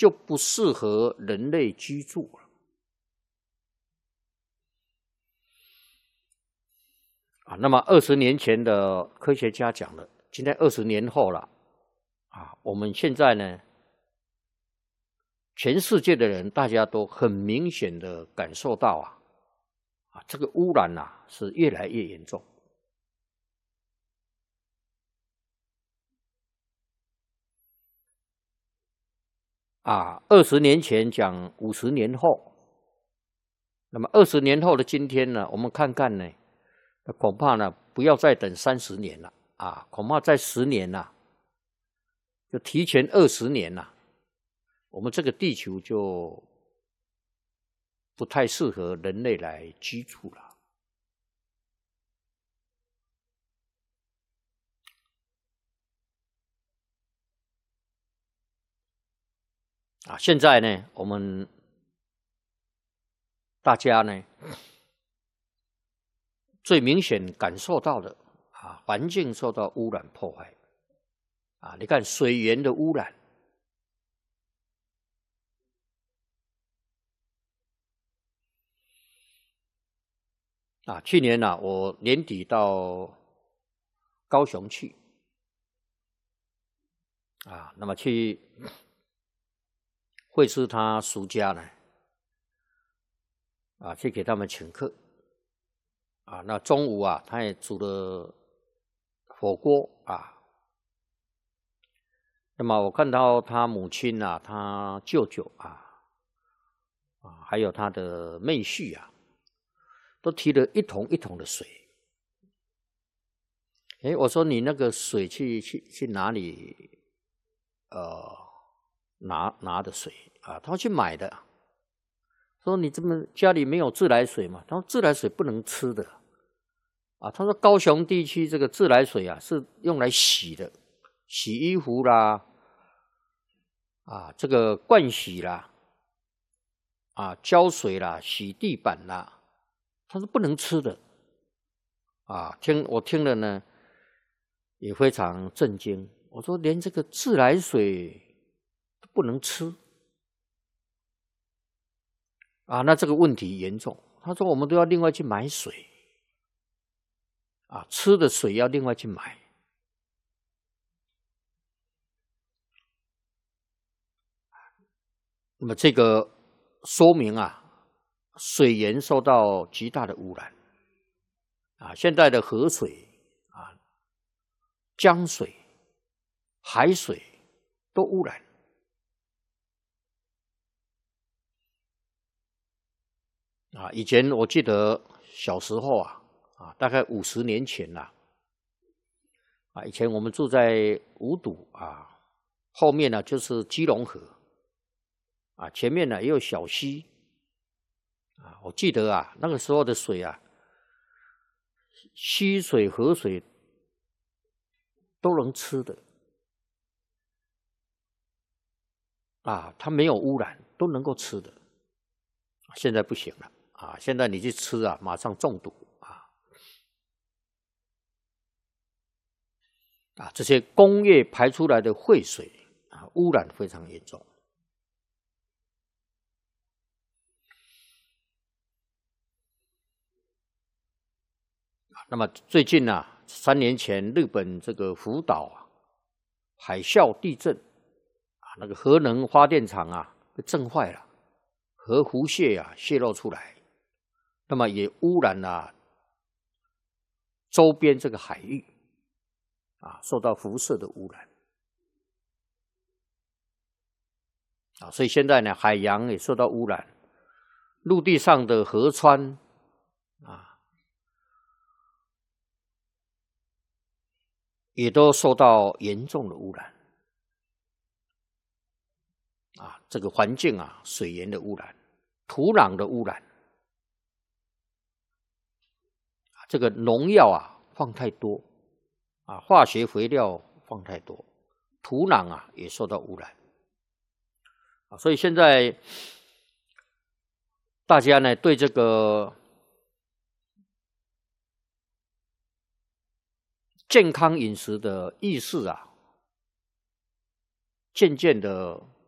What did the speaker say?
就不适合人类居住了。那么20年前的科学家讲了，今天20年后了，我们现在呢，全世界的人大家都很明显的感受到这个污染是越来越严重。20年前讲50年后，那么20年后的今天呢，我们看看呢，恐怕呢不要再等30年了恐怕在10年就提前20年我们这个地球就不太适合人类来居住了。现在呢，我们大家呢最明显感受到的环境受到污染破坏你看水源的污染去年我年底到高雄去那么去会师他叔家呢去给他们请客那中午他也煮了火锅那么我看到他母亲他舅舅还有他的妹婿都提了一桶一桶的水。我说你那个水去哪里拿的水他去买的。说你这么家里没有自来水嘛？他说自来水不能吃的他说高雄地区这个自来水是用来洗的，洗衣服啦这个盥洗啦浇水啦，洗地板啦，他说不能吃的我听了呢也非常震惊。我说连这个自来水都不能吃那这个问题严重。他说我们都要另外去买水吃的水要另外去买。那么这个说明水源受到极大的污染现在的河水江水海水都污染以前我记得小时候大概50年前以前我们住在五堵后面呢就是基隆河前面呢也有小溪我记得那个时候的水溪水河水都能吃的它没有污染，都能够吃的。现在不行了现在你去吃马上中毒这些工业排出来的废水污染非常严重。那么最近3年前日本这个福岛海啸地震那个核能发电厂被震坏了，核辐射泄露出来，那么也污染了周边这个海域受到辐射的污染所以现在呢海洋也受到污染，陆地上的河川也都受到严重的污染这个环境水源的污染，土壤的污染这个农药放太多化学肥料放太多，土壤也受到污染所以现在大家呢对这个健康饮食的意识渐渐的